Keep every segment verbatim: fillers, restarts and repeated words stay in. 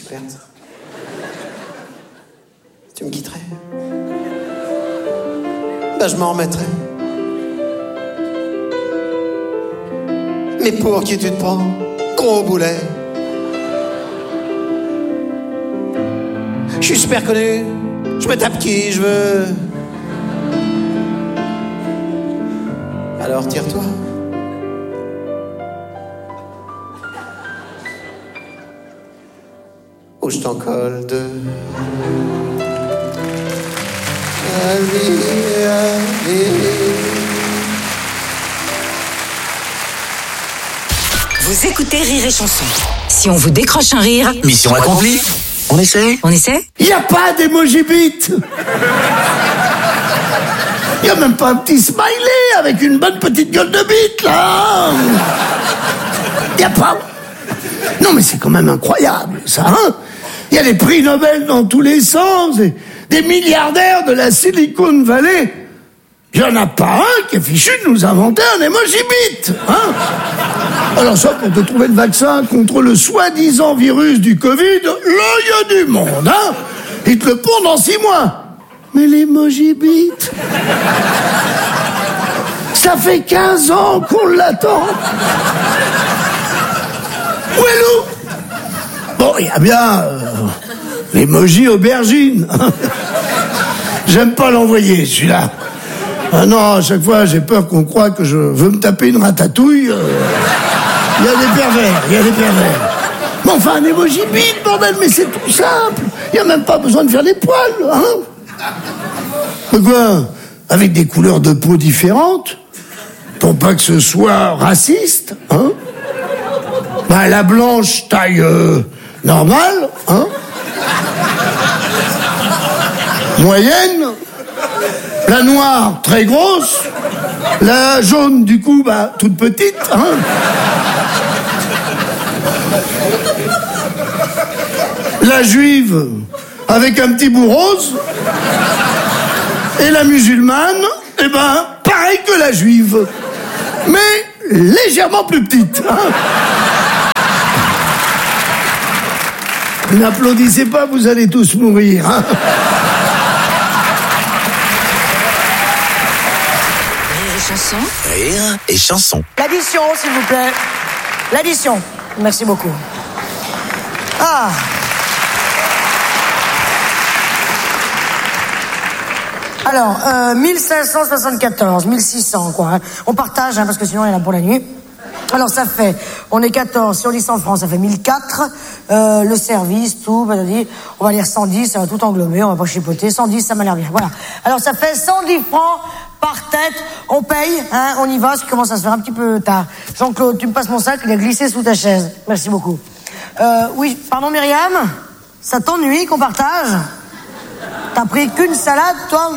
super, ça. Tu me quitterais? Ben, je m'en remettrais. Mais pour qui tu te prends, gros boulet? Je suis super connu, je me tape qui je veux. Alors tire-toi. Ou je t'en colle deux. Allez, allez. Vous écoutez Rire et Chanson. Si on vous décroche un rire, mission accomplie. On essaie? On essaie? Il n'y a pas d'emoji bite. Il n'y a même pas un petit smiley avec une bonne petite gueule de bite, là. Il n'y a pas. Non, mais c'est quand même incroyable, ça, hein. Il y a des prix Nobel dans tous les sens, et des milliardaires de la Silicon Valley. Il n'y en a pas un qui est fichu de nous inventer un emoji bite, hein. Alors ça, pour te trouver le vaccin contre le soi-disant virus du Covid, là, il y a du monde, hein. Ils te le pondent dans six mois. Mais l'emoji bite, ça fait quinze ans qu'on l'attend. Où est Lou? Bon, il y a bien euh, l'emoji aubergine. J'aime pas l'envoyer, celui-là. Ah non, à chaque fois, j'ai peur qu'on croie que je veux me taper une ratatouille. Il euh, y a des pervers, il y a des pervers. Mais enfin, un emoji bite, bordel, mais c'est tout simple. Il n'y a même pas besoin de faire les poils, hein. Quoi? Avec des couleurs de peau différentes, pour pas que ce soit raciste, hein. Bah, la blanche, taille euh, normale, hein. Moyenne. La noire, très grosse. La jaune, du coup, bah, toute petite, hein. La juive, avec un petit bout rose. Et la musulmane, eh ben, pareil que la juive. Mais légèrement plus petite, hein. N'applaudissez pas, vous allez tous mourir, hein. Chanson. Rire et chanson. L'addition, s'il vous plaît. L'addition. Merci beaucoup. Ah. Alors, euh, mille cinq cent soixante-quatorze, mille six cents, quoi. Hein. On partage, hein, parce que sinon, il y en a pour la nuit. Alors, ça fait, on est quatorze, si on dit cent francs, ça fait mille quatre. Euh, le service, tout, bah, on va lire cent dix, ça va tout englober, on va pas chipoter. cent dix, ça m'a l'air bien. Voilà. Alors, ça fait cent dix francs par tête. On paye, hein, on y va, ça commence à se faire un petit peu tard. Jean-Claude, tu me passes mon sac, il a glissé sous ta chaise. Merci beaucoup. Euh, oui, pardon, Myriam? Ça t'ennuie qu'on partage? T'as pris qu'une salade, toi?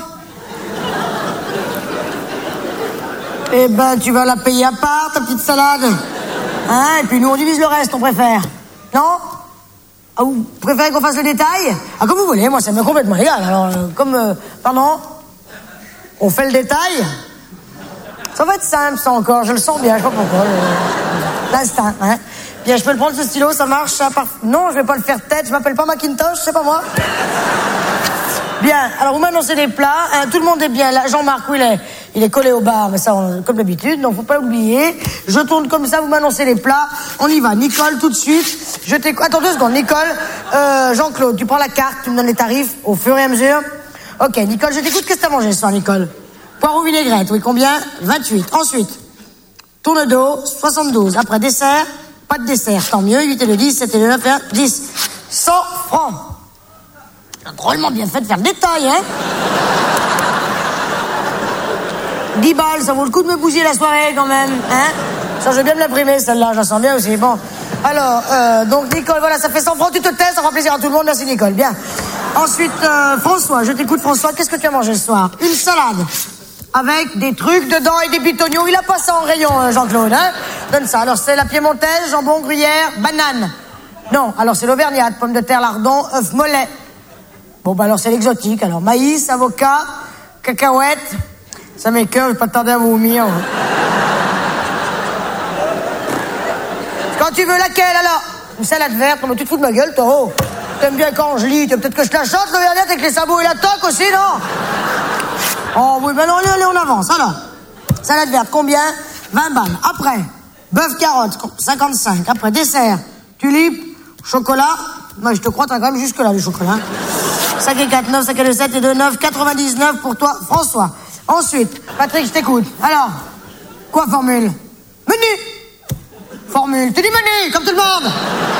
Eh ben, tu vas la payer à part, ta petite salade. Hein? Et puis nous, on divise le reste, on préfère. Non? Ah, vous préférez qu'on fasse le détail? Ah, comme vous voulez, moi, ça m'est complètement égal. Alors, euh, comme... Euh, pardon? On fait le détail? Ça va être simple, ça, encore. Je le sens bien, je sais pas pourquoi. Euh, L'instinct, hein? Bien, je peux le prendre, ce stylo, ça marche, ça part... Non, je vais pas le faire tête, je m'appelle pas Macintosh, c'est pas moi. Bien, alors vous m'annoncez les plats, hein, tout le monde est bien là. Jean-Marc, où il est? Il est collé au bar, mais ça, on, comme d'habitude, donc faut pas oublier. Je tourne comme ça, vous m'annoncez les plats. On y va. Nicole, tout de suite. Je t'écoute. Attends deux secondes, Nicole. Euh, Jean-Claude, tu prends la carte, tu me donnes les tarifs au fur et à mesure. Ok, Nicole, je t'écoute. Qu'est-ce que t'as mangé ce soir, Nicole? Poireau vinaigrette, oui, combien? vingt-huit. Ensuite, tourne d'eau, soixante-douze. Après, dessert, pas de dessert, tant mieux. huit et le dix, sept et le neuf et un, dix. cent francs. Drôlement bien fait de faire le détail, hein. dix balles, ça vaut le coup de me bousiller la soirée, quand même, hein. Ça, je vais bien me l'imprimer, celle-là, je la sens bien aussi. Bon, alors, euh, donc, Nicole, voilà, ça fait cent francs, tu te tais, ça fera plaisir à tout le monde, merci, Nicole, bien. Ensuite, euh, François, je t'écoute, François, qu'est-ce que tu as mangé ce soir? Une salade, avec des trucs dedans et des bitognons, il a pas ça en rayon, euh, Jean-Claude, hein. Donne ça, alors c'est la piémontaise, jambon, gruyère, banane. Non, alors c'est l'auvergnate, pommes de terre, lardon, œuf mollet. Bon, bah alors c'est l'exotique. Alors, maïs, avocat, cacahuètes. Ça m'écoeure, je vais pas tarder à vomir. Quand tu veux laquelle, alors? Une salade verte, non mais tu te fous de ma gueule, toi, oh. T'aimes bien quand je lis, peut-être que je te la chante, le vernet avec les sabots et la toque aussi, non? Oh oui, ben non, allez, allez, on avance, alors. Salade verte, combien? vingt balles. Après, bœuf carotte, cinquante-cinq. Après, dessert, tulipe, chocolat. Moi, je te crois, t'as quand même jusque-là, le chocolat. cinq et quatre, neuf, cinq et deux, sept et deux, neuf, quatre-vingt-dix-neuf pour toi, François. Ensuite, Patrick, je t'écoute. Alors, quoi, formule? Menu. Formule. Tu dis menu, comme tout le monde.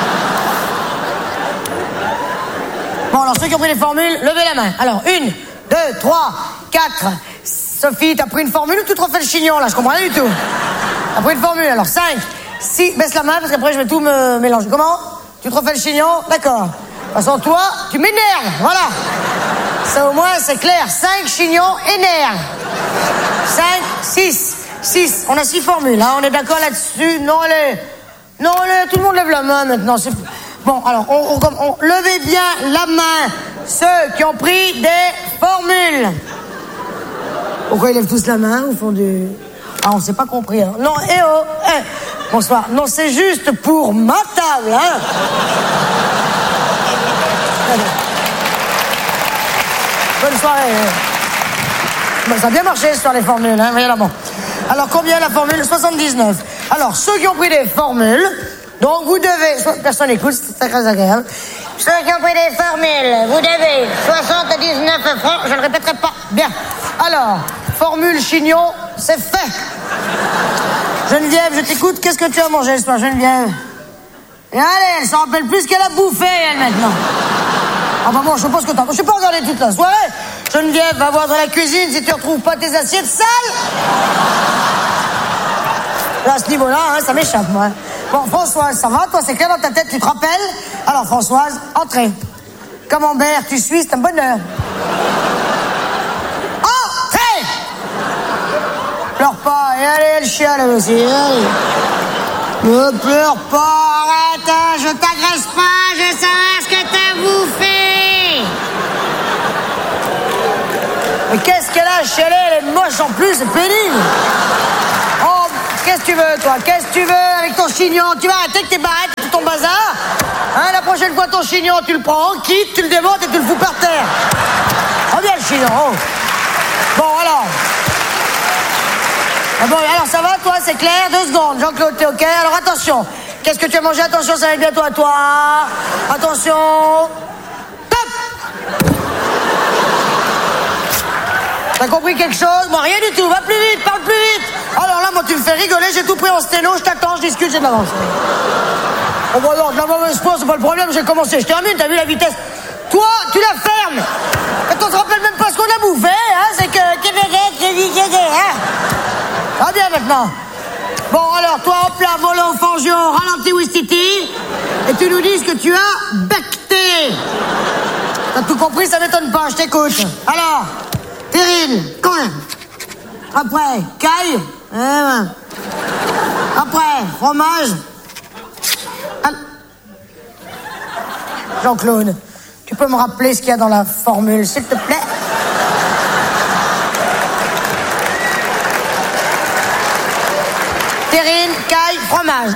Bon, alors, ceux qui ont pris les formules, levez la main. Alors, une, deux, trois, quatre. Sophie, t'as pris une formule ou tu te refais le chignon, là? Je comprends rien du tout. T'as pris une formule, alors, cinq, six, baisse la main, parce qu'après, je vais tout me mélanger. Comment? Tu te refais le chignon? D'accord. De toute façon, toi, tu m'énerves, voilà. Ça, au moins, c'est clair. cinq chignons énerve. cinq, six, six. On a six formules, hein. On est d'accord là-dessus? Non, allez. Non, allez, tout le monde lève la main, maintenant. C'est... Bon, alors, on, on, on, levez bien la main, ceux qui ont pris des formules. Pourquoi ils lèvent tous la main au fond du... Ah, on s'est pas compris, hein. Non, eh oh, eh. Bonsoir. Non, c'est juste pour ma table, hein. Bonne soirée. Bon, ça a bien marché sur les formules, hein. Voyez là, bon. Alors, combien la formule? soixante-dix-neuf. Alors, ceux qui ont pris des formules, donc vous devez... Personne n'écoute, c'est très agréable. Ceux qui ont pris des formules, vous devez soixante-dix-neuf francs, je ne répéterai pas. Bien. Alors, formule chignon, c'est fait. Geneviève, je t'écoute. Qu'est-ce que tu as mangé ce soir, Geneviève? Et allez, elle s'en rappelle plus qu'elle a bouffé, elle, maintenant. Ah bah bon, je suppose que t'as... Je suis pas regardé toute la soirée. Geneviève, va voir dans la cuisine si tu retrouves pas tes assiettes sales. Là, à ce niveau-là, hein, ça m'échappe, moi. Bon, Françoise, ça va? Toi, c'est clair dans ta tête, tu te rappelles? Alors, Françoise, entrez. Camembert, tu suis, c'est un bonheur. Entrez! Pleure pas, et allez, elle chiale aussi. Allez. Ne pleure pas, arrête, hein, je t'agresse pas, je sais ce que t'as bouffé. Mais qu'est-ce qu'elle a chialé? Elle est moche en plus, c'est pénible. Oh, qu'est-ce que tu veux, toi? Qu'est-ce que tu veux avec ton chignon? Tu vas arrêter que tes barrettes et ton bazar? Hein, la prochaine fois, ton chignon, tu le prends en kit, tu le démontes et tu le fous par terre. Oh, bien le chignon, oh. Bon, alors... Ah bon, alors ça va, toi, c'est clair? Deux secondes. Jean-Claude, t'es OK? Alors attention. Qu'est-ce que tu as mangé? Attention, ça va être bientôt à toi. Attention. Top! T'as compris quelque chose? Moi, rien du tout. Va plus vite, parle plus vite. Alors là, moi, tu me fais rigoler. J'ai tout pris en sténo. Je t'attends, je discute, j'ai de l'avance. Oh, bon, non, de la mauvaise foi, c'est pas le problème. J'ai commencé. Je termine, t'as vu la vitesse? Toi, tu la fermes. Quand on se rappelle même pas ce qu'on a bouffé, hein, c'est que... Hein? Ah bien maintenant. Bon alors toi hop là, volant, fangio, ralenti Wistiti. Et tu nous dis ce que tu as becté. T'as tout compris, ça m'étonne pas, je t'écoute. Alors, terrine, quand même. Après, caille. Eh ben. Après, fromage. Jean-Claude, tu peux me rappeler ce qu'il y a dans la formule, s'il te plaît? Terrine, caille, fromage.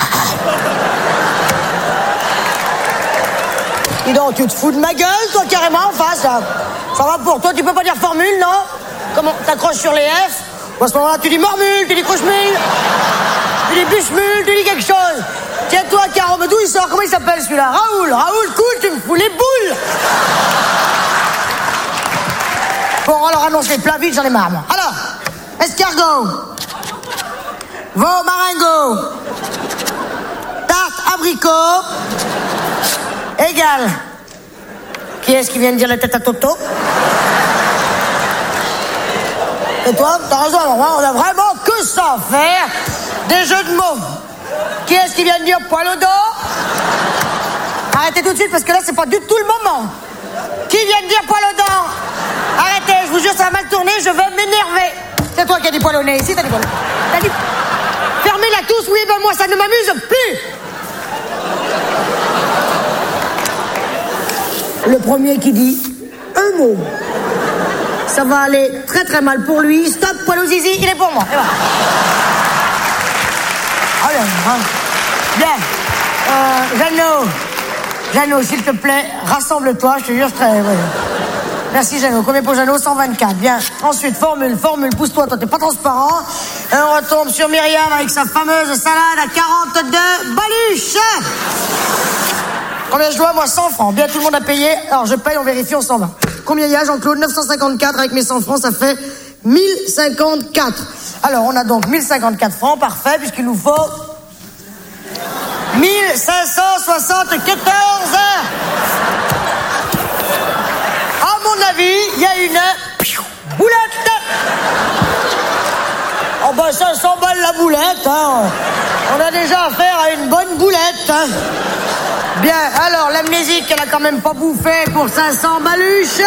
Dis donc, tu te fous de ma gueule, toi, carrément, en face, là. Ça va pour toi, tu peux pas dire formule, non? Comment t'accroches sur les F? Ou à ce moment-là, tu dis mormule, tu dis croche-mule, tu dis bûche-mule, tu dis quelque chose. Tiens-toi, Caro, mais d'où il sort? Comment il s'appelle, celui-là? Raoul, Raoul, cool, tu me fous les boules. Bon, alors, annonce les plats vite, j'en ai marre, moi. Alors, escargot. Veau marengo, tarte abricot, égal. Qui est-ce qui vient de dire la tête à Toto? Et toi, t'as raison, on a vraiment que ça à faire, des jeux de mots. Qui est-ce qui vient de dire poil au dos? Arrêtez tout de suite parce que là c'est pas du tout le moment. Qui vient de dire poil au dos? Arrêtez, je vous jure ça va mal tourner, je vais m'énerver. C'est toi qui as dit poil au nez ici, t'as dit poil. T'as dit... Fermez-la tous, oui, ben moi ça ne m'amuse plus. Le premier qui dit un mot, ça va aller très très mal pour lui. Stop, poil au zizi, il est pour moi. Et voilà. Ah bien, hein. Bien. Euh, Jeannot, Jeannot, s'il te plaît, rassemble-toi, je te jure, je serai... Ouais. Merci, Jeannot. Combien pour Jeannot? cent vingt-quatre. Bien. Ensuite, formule, formule, pousse-toi, toi, t'es pas transparent. Et on retombe sur Myriam avec sa fameuse salade à quarante-deux baluches. Combien je dois? Moi, cent francs. Bien, tout le monde a payé. Alors, je paye, on vérifie, on s'en va. Combien il y a, Jean-Claude? neuf cent cinquante-quatre avec mes cent francs, ça fait mille cinquante-quatre. Alors, on a donc mille cinquante-quatre francs, parfait, puisqu'il nous faut mille cinq cent soixante-quatorze. À mon avis, il y a une boulette. Oh ben, cinq cents balles la boulette, hein. On a déjà affaire à une bonne boulette, hein. Bien, alors, l'amnésique, elle a quand même pas bouffé pour cinq cents baluches.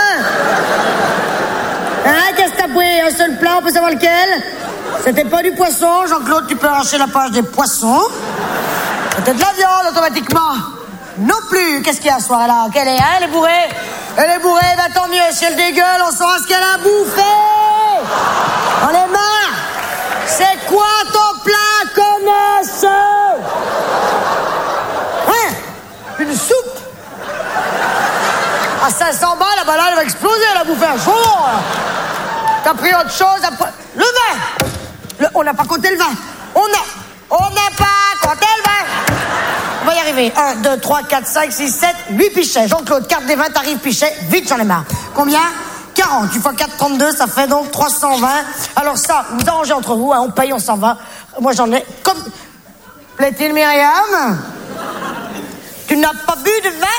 Hein, qu'est-ce que t'as pris? Un seul plat, on peut savoir lequel? C'était pas du poisson, Jean-Claude, tu peux arracher la page des poissons. C'était de la viande, automatiquement. Non plus. Qu'est-ce qu'il y a ce soir là? Qu'elle est, hein? Elle est bourrée? Elle est bourrée, bah tant mieux. Si elle dégueule, on saura ce qu'elle a bouffé. On est marre. C'est quoi ton plat, connasse? Hein? Une soupe? À cinq cents balles, la balade va exploser, elle a bouffé un jour. T'as pris autre chose après... Le vin. Le... On n'a pas compté le vin. On a... On n'a pas compté le vin. On va y arriver. un, deux, trois, quatre, cinq, six, sept, huit pichets. Jean-Claude, carte des vins, tarif pichet. Vite, j'en ai marre. Combien? quarante. huit fois quatre, trente-deux, ça fait donc trois cent vingt. Alors ça, vous arrangez entre vous, hein, on paye, on s'en va. Moi, j'en ai comme... Plaît-il, Myriam? Tu n'as pas bu de vin?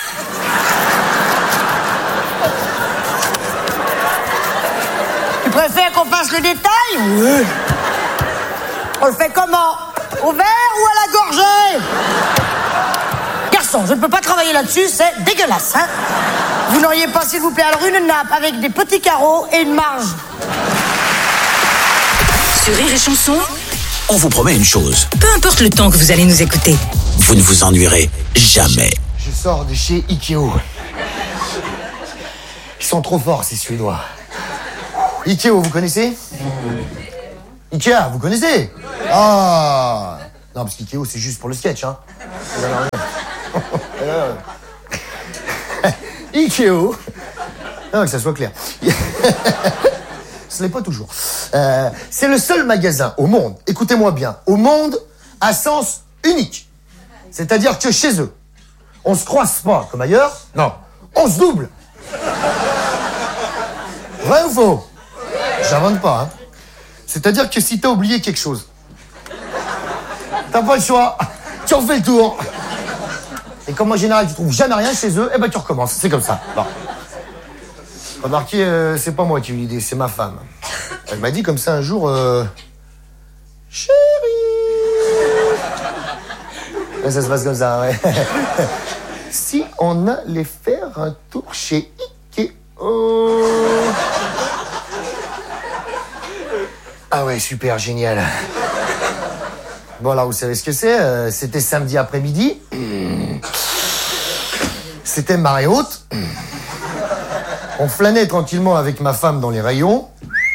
Tu préfères qu'on fasse le détail? Oui. On le fait comment? Au verre ou à la gorgée? Garçon, je ne peux pas travailler là-dessus, c'est dégueulasse, hein? Vous n'auriez pas, s'il vous plaît, alors une nappe avec des petits carreaux et une marge. Sur Rire et Chanson, On vous promet une chose. peu importe le temps que vous allez nous écouter. Vous ne vous ennuierez jamais. Je sors de chez Ikeo. Ils sont trop forts, ces Suédois. Ikeo, vous connaissez? Ikea, vous connaissez? Ah non, parce qu'Ikeo, c'est juste pour le sketch, hein. Ikeo. Non, que ça soit clair. Ce n'est pas toujours. Euh, c'est le seul magasin au monde, écoutez-moi bien, au monde à sens unique. C'est-à-dire que chez eux, on se croise pas comme ailleurs, non, on se double. Vrai ou faux? J'invente pas, hein. C'est-à-dire que si t'as oublié quelque chose, t'as pas le choix, tu refais le tour. Et comme en général tu trouves jamais rien chez eux, eh ben tu recommences, c'est comme ça. Bon. Remarquez, euh, c'est pas moi qui ai eu l'idée, c'est ma femme. Elle m'a dit comme ça un jour, euh... chérie. Ouais, ça se passe comme ça, ouais. Si on allait faire un tour chez Ikea. Ah ouais, super, génial. Bon, alors, vous savez ce que c'est? euh, C'était samedi après-midi. C'était marée haute. On flânait tranquillement avec ma femme dans les rayons.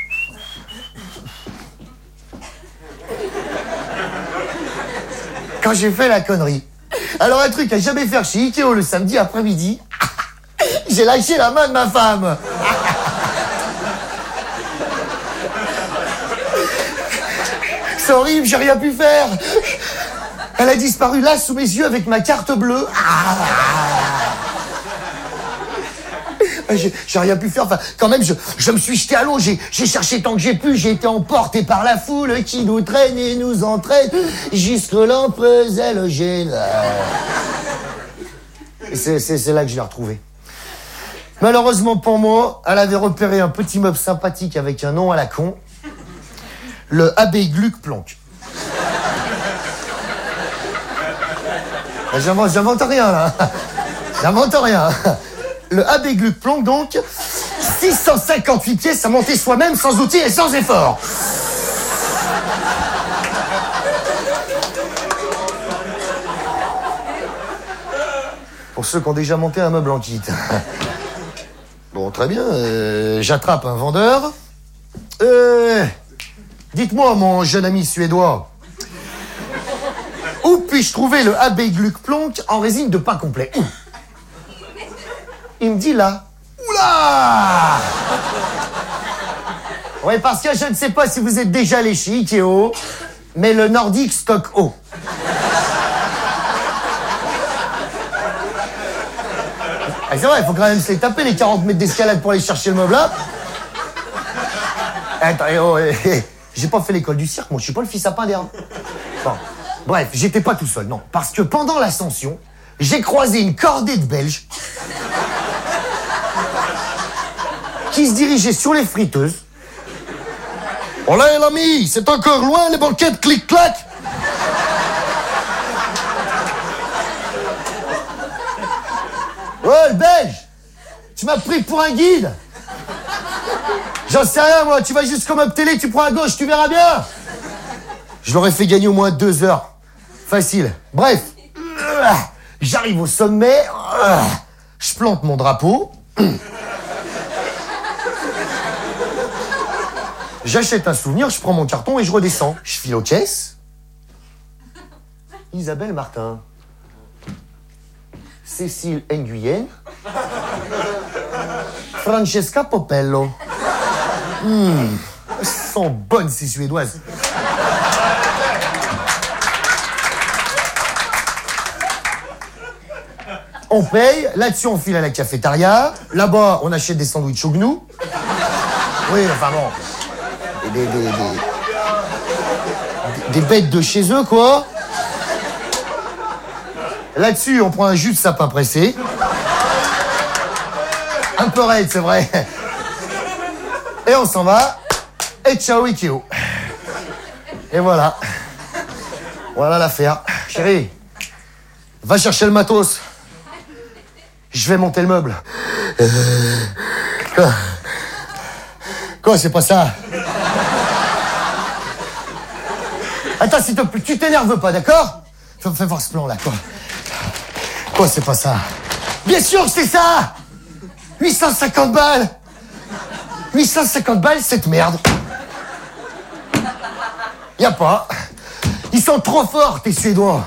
Quand j'ai fait la connerie. Alors, un truc à jamais faire chez Ikea le samedi après-midi, j'ai lâché la main de ma femme. C'est horrible, j'ai rien pu faire. Elle a disparu là, sous mes yeux, avec ma carte bleue. Ah. J'ai, j'ai rien pu faire. Enfin, quand même, je, je me suis jeté à l'eau. J'ai, j'ai cherché tant que j'ai pu. J'ai été emporté par la foule qui nous traîne et nous entraîne jusque l'emprise le gêne. Et c'est, c'est, c'est là que je l'ai retrouvée. Malheureusement pour moi, elle avait repéré un petit meuble sympathique avec un nom à la con. Le Abbé Gluck Planck. J'invente, j'invente rien, là. J'invente rien. Le Abbé Gluck Planck, donc, six cent cinquante-huit pièces à monter soi-même, sans outils et sans effort. Pour ceux qui ont déjà monté un meuble en kit. Bon, très bien. Euh, j'attrape un vendeur. Euh... Dites-moi, mon jeune ami suédois, où Où puis-je trouver le A B Gluck-Plonk en résine de pain complet? Où? Il me dit là. Oula! Ouais, parce que je ne sais pas si vous êtes déjà allé chez Ikea, mais le Nordique stocke haut. Ah, c'est vrai, il faut quand même se les taper, les quarante mètres d'escalade pour aller chercher le meuble là. Attends, oh, eh, eh, j'ai pas fait l'école du cirque, moi, je suis pas le fils à pain d'air. Bon, bref, j'étais pas tout seul, non. Parce que pendant l'ascension, j'ai croisé une cordée de Belges qui se dirigeaient sur les friteuses. Oh là, l'ami, c'est encore loin, les banquettes clic-clac. Ouais, le Belge, tu m'as pris pour un guide. J'en sais rien, moi, tu vas juste comme up télé, tu prends à gauche, tu verras bien. Je l'aurais fait gagner au moins deux heures. Facile. Bref, j'arrive au sommet, je plante mon drapeau, j'achète un souvenir, je prends mon carton et je redescends. Je file aux caisses. Isabelle Martin. Cécile Nguyen. Francesca Popello. Mmh, elles sont bonnes, ces Suédoises. On paye, là-dessus on file à la cafétéria. Là-bas, on achète des sandwichs au gnou. Oui, enfin bon. Des, des, des, des, des bêtes de chez eux, quoi. Là-dessus, on prend un jus de sapin pressé. Un peu raide, c'est vrai. Et on s'en va. Et ciao, Ikeo. Et voilà. Voilà l'affaire. Chérie, va chercher le matos. Je vais monter le meuble. Euh... Quoi, Quoi c'est pas ça? Attends, s'il te plaît, tu t'énerves pas, d'accord? Fais, fais voir ce plan-là, quoi. Quoi, c'est pas ça? Bien sûr que c'est ça! huit cent cinquante balles! huit cent cinquante balles, cette merde! Y a pas. Ils sont trop forts, tes Suédois.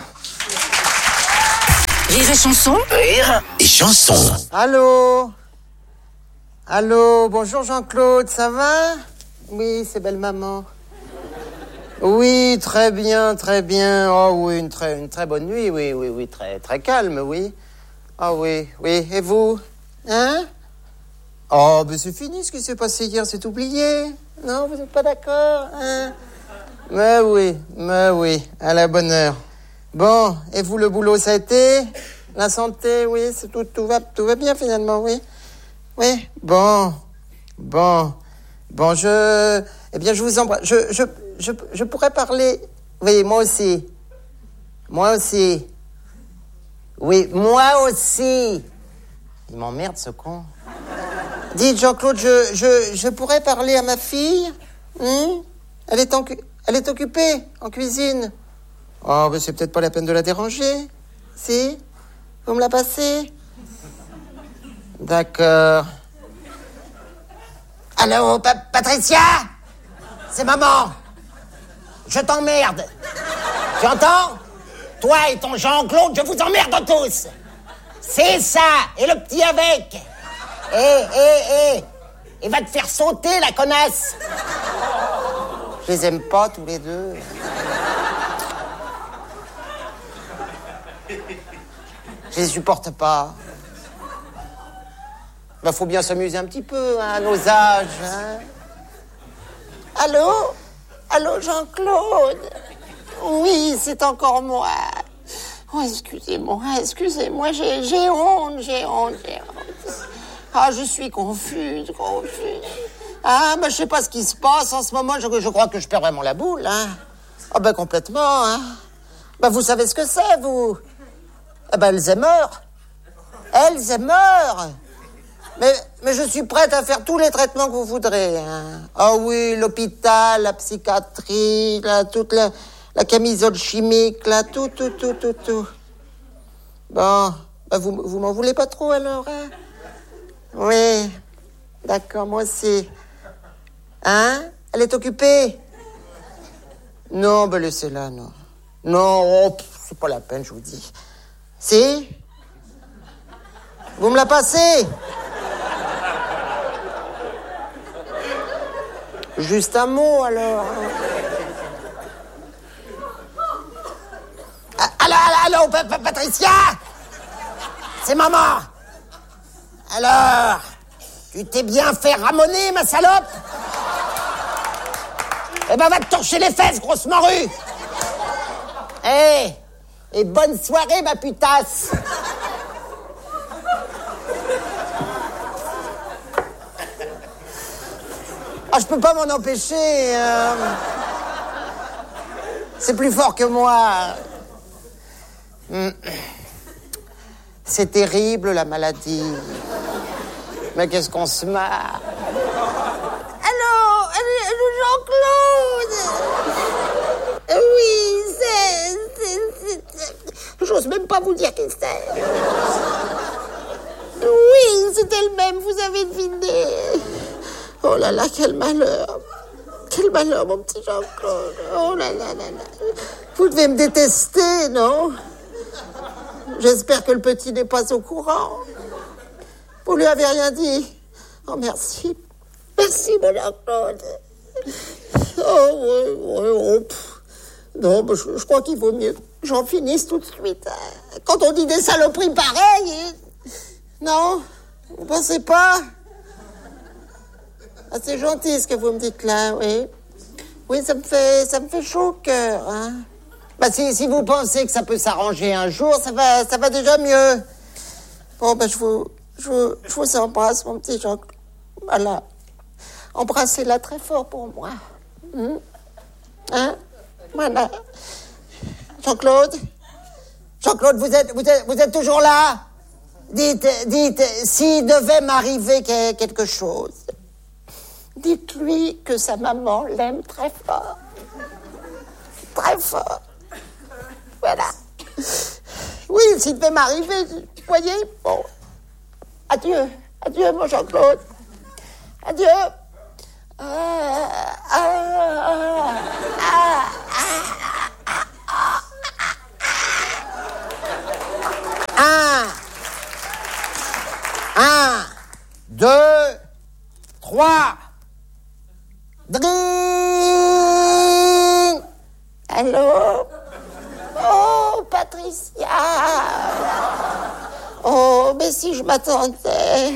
Rire et chanson. Rire et chanson. Allô? Allô, bonjour Jean-Claude, ça va? Oui, c'est belle maman. Oui, très bien, très bien. Oh oui, une très, une très bonne nuit, oui, oui, oui, très, très calme, oui. Ah oui, oui, et vous? Hein? Oh, ben c'est fini ce qui s'est passé hier, c'est oublié. Non, vous n'êtes pas d'accord, hein? Mais oui, mais oui, à la bonne heure. Bon, et vous, le boulot, ça a été? La santé, oui, c'est tout, tout va, tout va bien finalement, oui. Oui, bon, bon, bon, je, eh bien, je vous embrasse. Je, je, je, je pourrais parler. Oui, moi aussi, moi aussi. Oui, moi aussi. Il m'emmerde ce con. Dites Jean-Claude, je, je, je pourrais parler à ma fille. Hum? Elle est en, elle est occupée en cuisine. Oh, ben c'est peut-être pas la peine de la déranger. Si? Vous me la passez? D'accord. Allô, pa- Patricia? C'est maman. Je t'emmerde. Tu entends? Toi et ton Jean-Claude, je vous emmerde tous. C'est ça. Et le petit avec. Eh, eh, eh. Il va te faire sauter, la connasse. Je les aime pas, tous les deux. Je les supporte pas. Ben, faut bien s'amuser un petit peu, hein, à nos âges. Hein. Allô? Allô, Jean-Claude? Oui, c'est encore moi. Oh, excusez-moi, excusez-moi, j'ai, j'ai honte, j'ai honte, j'ai honte. Ah, je suis confuse, confuse. Ah, ben, je sais pas ce qui se passe en ce moment, je, je crois que je perds vraiment la boule, hein. Ah, ben, complètement, hein. Ben, vous savez ce que c'est, vous? Eh ben, Alzheimer. Alzheimer. Mais, mais je suis prête à faire tous les traitements que vous voudrez. Hein. Ah oui, l'hôpital, la psychiatrie, là, toute la, la camisole chimique, là, tout, tout, tout, tout, tout. Bon, ben vous, vous m'en voulez pas trop alors, hein? Oui, d'accord, moi aussi. Hein? Elle est occupée? Non, ben laissez-la, non. Non, oh, pff, c'est pas la peine, je vous dis. Si? Vous me la passez? Juste un mot, alors. Ah, allô, allô, allô, Pa- Pa- Patricia? C'est maman. Alors, tu t'es bien fait ramoner, ma salope? Eh ben, va te torcher les fesses, grosse morue. Eh, hey, et bonne soirée, ma putasse. Ah, je peux pas m'en empêcher. Euh... C'est plus fort que moi. Hmm. C'est terrible, la maladie. Mais qu'est-ce qu'on se marre. Allô, allô, Jean-Claude. Oui, c'est... c'est, c'est... J'ose même pas vous dire qui c'est. Oui, c'est elle-même, vous avez deviné. Oh là là, quel malheur. Quel malheur, mon petit Jean-Claude. Oh là là là là. Vous devez me détester, non? J'espère que le petit n'est pas au courant. Vous lui avez rien dit? Oh, merci. Merci, mon Jean-Claude. Oh, oui, oui, oh, pff. Non, bah, je, je crois qu'il vaut mieux que j'en finisse tout de suite. Quand on dit des saloperies pareilles... Non? Vous pensez pas? Ah, c'est gentil ce que vous me dites là, oui. Oui, ça me fait, ça me fait chaud au cœur, hein. Bah, si, si vous pensez que ça peut s'arranger un jour, ça va, ça va déjà mieux. Bon, bah, je vous, je vous, je vous embrasse, mon petit Jean-Claude. Voilà. Embrassez-la très fort pour moi. Hum? Hein? Voilà. Jean-Claude? Jean-Claude, vous êtes, vous êtes, vous êtes toujours là? Dites, dites, s'il devait m'arriver quelque chose, dites-lui que sa maman l'aime très fort. Très fort. Voilà. Oui, s'il devait m'arriver, vous voyez, bon. Adieu. Adieu, mon Jean-Claude. Adieu. Ah, ah, ah, ah, ah, ah. Un. Un. Deux. Trois. Dring. Allô? Oh, Patricia. Oh, mais si je m'attendais.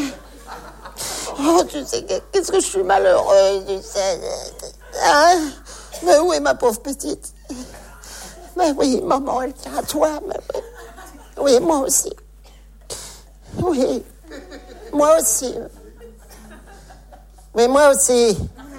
Oh, tu sais, qu'est-ce que je suis malheureuse, tu sais. Hein? Mais oui, ma pauvre petite. Mais oui, maman, elle tient à toi. Mais oui. Oui, moi aussi. Oui, moi aussi. Mais moi aussi.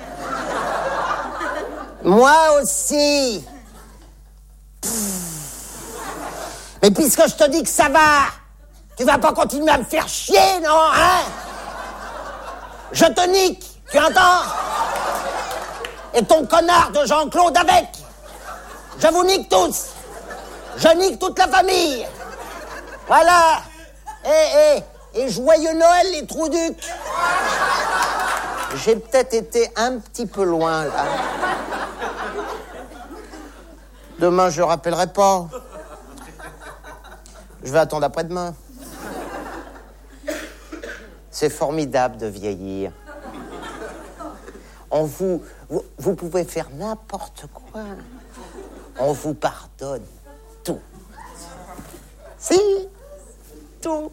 Moi aussi. Pff. Mais puisque je te dis que ça va, tu vas pas continuer à me faire chier, non, hein? Je te nique, tu entends? Et ton connard de Jean-Claude avec. Je vous nique tous. Je nique toute la famille. Voilà. Et, et, et joyeux Noël, les Trouducs. J'ai peut-être été un petit peu loin, là. Demain, je ne rappellerai pas. Je vais attendre après-demain. C'est formidable de vieillir. On vous, vous, vous pouvez faire n'importe quoi. On vous pardonne tout. Si, tout.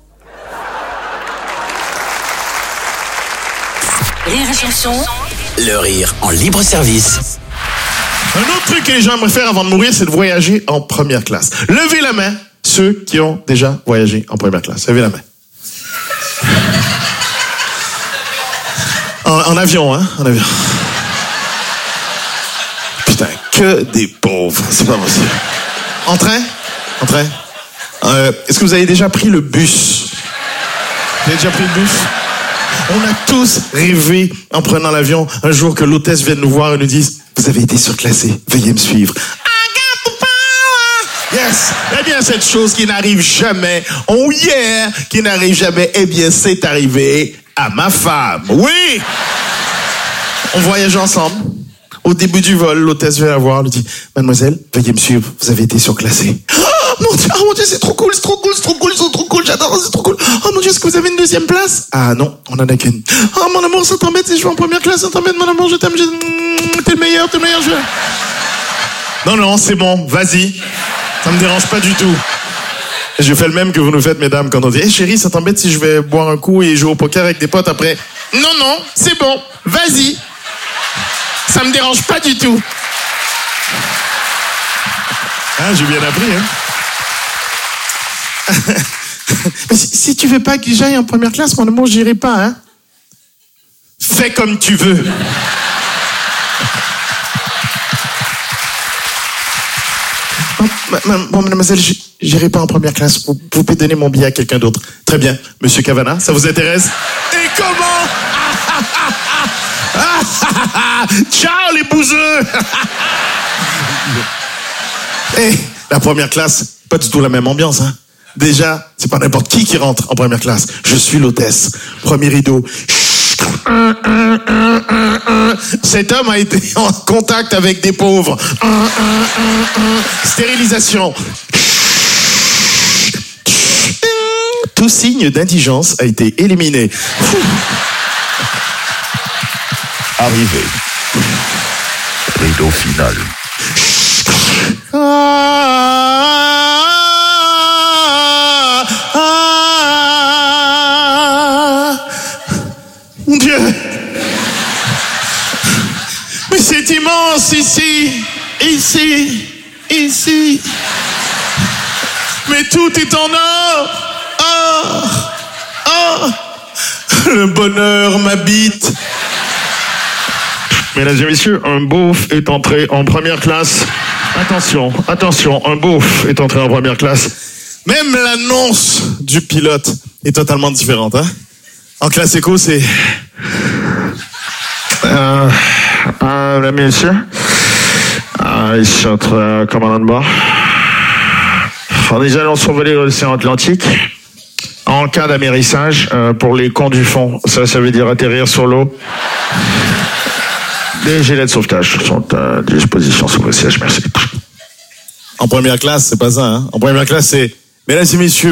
Rire et chanson. Le rire en libre service. Un autre truc que les gens aimeraient faire avant de mourir, c'est de voyager en première classe. Levez la main, ceux qui ont déjà voyagé en première classe. Levez la main. En, en avion, hein? En avion. Putain, que des pauvres. C'est pas possible. En train? En train? Euh, est-ce que vous avez déjà pris le bus? Vous avez déjà pris le bus? On a tous rêvé, en prenant l'avion, un jour que l'hôtesse vienne nous voir et nous dise « Vous avez été surclassé, veuillez me suivre. » Yes! Eh bien, cette chose qui n'arrive jamais, oh yeah, qui n'arrive jamais, eh bien, c'est arrivé à ma femme. Oui! On voyage ensemble. Au début du vol, l'hôtesse vient la voir, lui dit « Mademoiselle, veuillez me suivre, vous avez été surclassée. » Oh mon Dieu, oh mon Dieu, c'est trop cool, c'est trop cool, c'est trop cool, c'est trop cool, j'adore, c'est trop cool. Oh mon Dieu, est-ce que vous avez une deuxième place? Ah non, on en a qu'une. Oh mon amour, ça t'embête si je vais en première classe, ça t'embête mon amour, je t'aime, je... Mmh, t'es le meilleur, t'es le meilleur, je... Non, non, c'est bon, vas-y. Ça me dérange pas du tout. Je fais le même que vous nous faites, mesdames, quand on dit hey, « Chérie, ça t'embête si je vais boire un coup et jouer au poker avec des potes après ?» Non, non, c'est bon, vas-y. Ça me dérange pas du tout. Ah, j'ai bien appris, hein. Mais si, si tu veux pas que j'aille en première classe, mon amour, j'irai pas, hein. Fais comme tu veux. Bon, mademoiselle, j'irai pas en première classe. Vous, vous pouvez donner mon billet à quelqu'un d'autre. Très bien. Monsieur Cavana, ça vous intéresse? Et comment? Ciao, les bouseux. Et la première classe, pas du tout la même ambiance, hein. Déjà, c'est pas n'importe qui qui rentre en première classe. Je suis l'hôtesse. Premier rideau. Cet homme a été en contact avec des pauvres. Stérilisation. Tout signe d'indigence a été éliminé. Arrivé. Rideau final. Mon Dieu! Mais c'est immense ici, ici, ici. Mais tout est en or, or, or. Le bonheur m'habite. Mesdames et messieurs, un beauf est entré en première classe. Attention, attention, un beauf est entré en première classe. Même l'annonce du pilote est totalement différente, hein? En classe éco, c'est... Euh, euh, mesdames et messieurs, euh, ici entre euh, commandant de bord. Nous allons survoler l'océan Atlantique. En cas d'amérissage, euh, pour les cons du fond, ça, ça veut dire atterrir sur l'eau. Les gilets de sauvetage sont à disposition sur le siège, merci. En première classe, c'est pas ça, hein. En première classe, c'est... Mesdames et messieurs,